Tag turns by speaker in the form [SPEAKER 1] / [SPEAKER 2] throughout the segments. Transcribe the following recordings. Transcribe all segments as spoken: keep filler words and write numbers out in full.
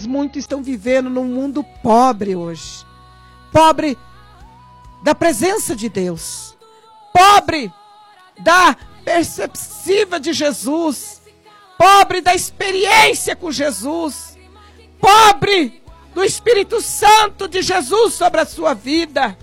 [SPEAKER 1] Mas muitos estão vivendo num mundo pobre hoje. Pobre da presença de Deus. Pobre da perceptiva de Jesus. Pobre da experiência com Jesus. Pobre do Espírito Santo de Jesus sobre a sua vida.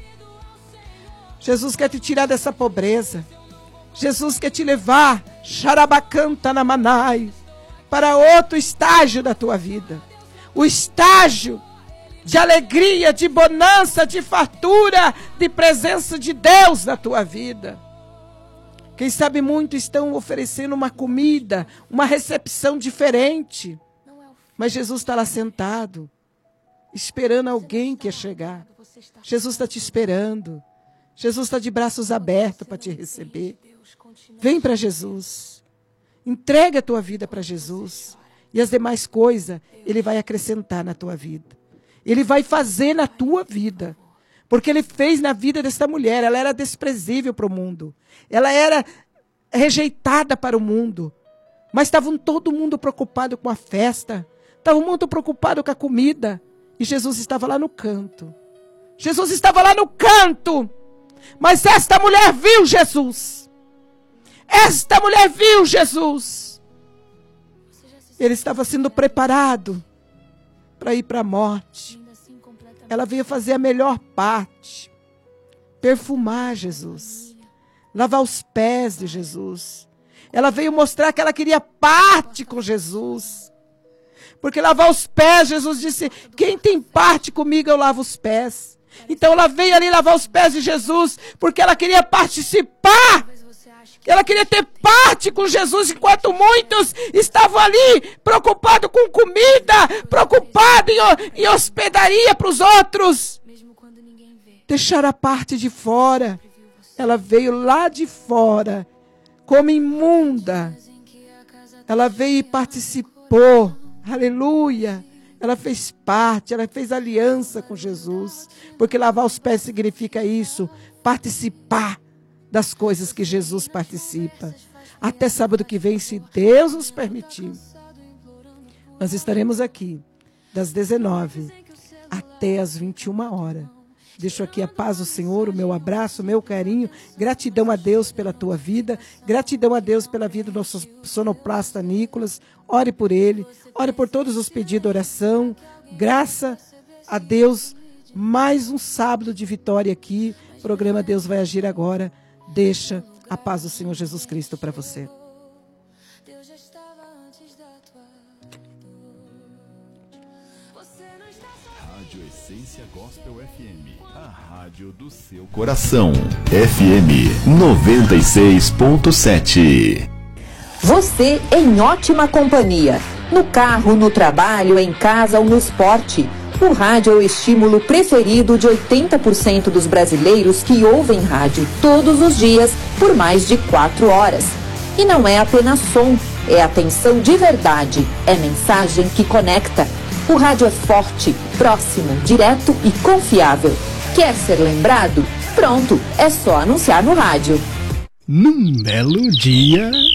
[SPEAKER 1] Jesus quer te tirar dessa pobreza. Jesus quer te levar, xarabacanta na manai, para outro estágio da tua vida. O estágio de alegria, de bonança, de fartura, de presença de Deus na tua vida. Quem sabe muitos estão oferecendo uma comida, uma recepção diferente. Mas Jesus está lá sentado, esperando alguém que ia chegar. Jesus está te esperando. Jesus está de braços abertos para te receber. Vem para Jesus. Entrega a tua vida para Jesus. E as demais coisas, Ele vai acrescentar na tua vida. Ele vai fazer na tua vida. Porque Ele fez na vida desta mulher. Ela era desprezível para o mundo. Ela era rejeitada para o mundo. Mas estavam todo mundo preocupado com a festa. Estava muito preocupado com a comida. E Jesus estava lá no canto. Jesus estava lá no canto. Mas esta mulher viu Jesus. Esta mulher viu Jesus. Ele estava sendo preparado para ir para a morte. Ela veio fazer a melhor parte. Perfumar Jesus. Lavar os pés de Jesus. Ela veio mostrar que ela queria parte com Jesus. Porque lavar os pés, Jesus disse, quem tem parte comigo, eu lavo os pés. Então ela veio ali lavar os pés de Jesus, porque ela queria participar. Ela queria ter parte com Jesus, enquanto muitos estavam ali preocupados com comida, preocupados em, em hospedaria para os outros. Deixaram a parte de fora. Ela veio lá de fora, como imunda. Ela veio e participou. Aleluia. Ela fez parte, ela fez aliança com Jesus. Porque lavar os pés significa isso, participar das coisas que Jesus participa. Até sábado que vem, se Deus nos permitir, nós estaremos aqui das dezenove até as vinte e uma horas. Deixo aqui a paz do Senhor, o meu abraço, o meu carinho. Gratidão a Deus pela tua vida. Gratidão a Deus pela vida do nosso sonoplasta Nicolas. Ore por ele. Ore por todos os pedidos de oração. Graça a Deus. Mais um sábado de vitória aqui. O programa Deus vai agir agora. Deixa a paz do Senhor Jesus Cristo para você.
[SPEAKER 2] Rádio Essência Gospel F M, a rádio do seu coração. F M noventa e seis ponto sete.
[SPEAKER 3] Você em ótima companhia. No carro, no trabalho, em casa ou no esporte. O rádio é o estímulo preferido de oitenta por cento dos brasileiros que ouvem rádio todos os dias por mais de quatro horas. E não é apenas som, é atenção de verdade, é mensagem que conecta. O rádio é forte, próximo, direto e confiável. Quer ser lembrado? Pronto, é só anunciar no rádio.
[SPEAKER 4] Num belo dia...